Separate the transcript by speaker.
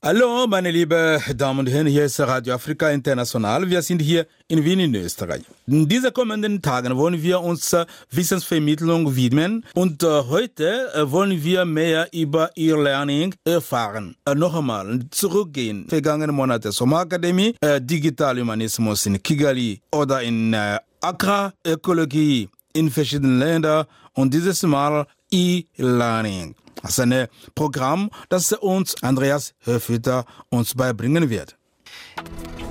Speaker 1: Hallo, meine lieben Damen und Herren, hier ist Radio Afrika International. Wir sind hier in Wien in Österreich. In diesen kommenden Tagen wollen wir uns Wissensvermittlung widmen und heute wollen wir mehr über E-Learning erfahren. Noch einmal zurückgehen. Vergangenen Monate Sommerakademie, Digitalhumanismus in Kigali oder in Accra, Ökologie in verschiedenen Ländern und dieses Mal E-Learning. Das ist ein Programm, das uns Andreas Höfiter uns beibringen wird.